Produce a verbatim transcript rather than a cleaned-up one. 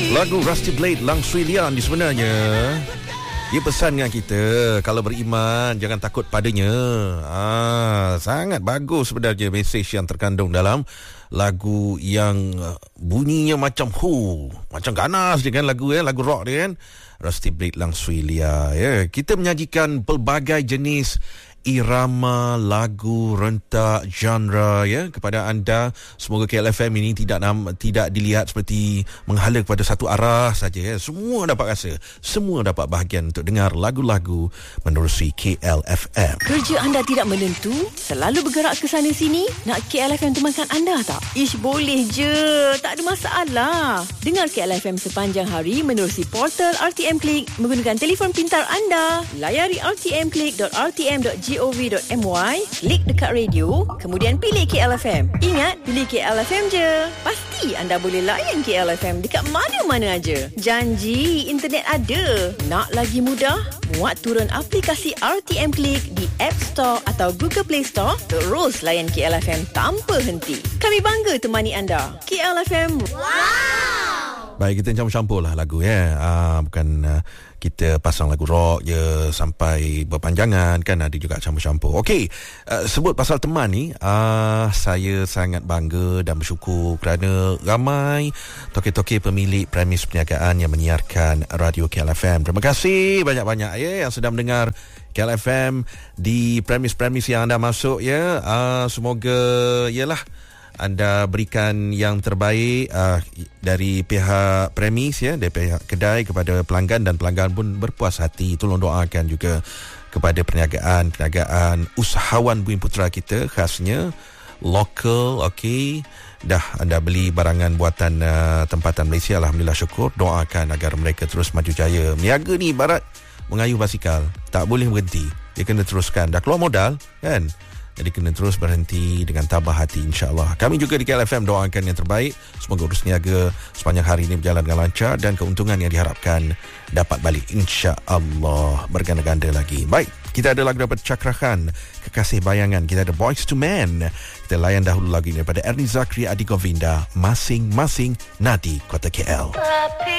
Lagu Rusty Blade Lang Shui Lian ni sebenarnya dia pesan dengan kita, kalau beriman jangan takut padanya. Ah, sangat bagus sebenarnya mesej yang terkandung dalam lagu yang bunyinya macam hu, macam ganas dia kan, lagu ya, lagu rock dia kan. Rusty Blade Lang Shui Lian ya. Kita menyajikan pelbagai jenis irama, lagu, rentak, genre ya kepada anda. Semoga K L F M ini tidak nam, tidak dilihat seperti menghala kepada satu arah saja ya. Semua dapat rasa, semua dapat bahagian untuk dengar lagu-lagu menerusi K L F M. Kerja anda tidak menentu, selalu bergerak ke sana sini, nak K L F M temankan anda tak? Ish, boleh je, tak ada masalah. Dengar K L F M sepanjang hari menerusi portal R T M Click menggunakan telefon pintar anda. Layari r t m click dot r t m dot gov dot my, klik dekat radio, kemudian pilih K L F M. Ingat, pilih K L F M je. Pasti anda boleh layan K L F M dekat mana-mana aja. Janji, internet ada. Nak lagi mudah? Muat turun aplikasi R T M Click di App Store atau Google Play Store, terus layan K L F M tanpa henti. Kami bangga temani anda. K L F M. Wow! Baik, kita campur-campur lah lagu ya. Ah, bukan uh, kita pasang lagu rock je sampai berpanjangan kan, ada juga campur-campur. Okey, uh, sebut pasal teman ni, uh, saya sangat bangga dan bersyukur kerana ramai toke-toke pemilik premis perniagaan yang menyiarkan radio K L F M. Terima kasih banyak-banyak ya yang sedang mendengar K L F M di premis-premis yang anda masuk ya. Uh, semoga yalah anda berikan yang terbaik uh, dari pihak premis ya, dari pihak kedai kepada pelanggan, dan pelanggan pun berpuas hati. Tolong doakan juga kepada perniagaan perniagaan usahawan Bumiputera kita, khasnya lokal. Okey, dah anda beli barangan buatan uh, tempatan Malaysia, alhamdulillah syukur. Doakan agar mereka terus maju jaya. Meniaga ni ibarat mengayuh basikal, tak boleh berhenti, dia kena teruskan. Dah keluar modal kan, jadi kena terus berhenti dengan tabah hati, insya-Allah. Kami juga di K L F M doakan yang terbaik. Semoga urus niaga sepanjang hari ini berjalan dengan lancar dan keuntungan yang diharapkan dapat balik, insya-Allah, berganda-ganda lagi. Baik, kita ada lagu daripada Cakra Khan, Kekasih Bayangan. Kita ada Boys to Men. Kita layan dahulu lagu ini daripada Ernie Zakri Adi Govinda, Masing-Masing Nadi Kota K L.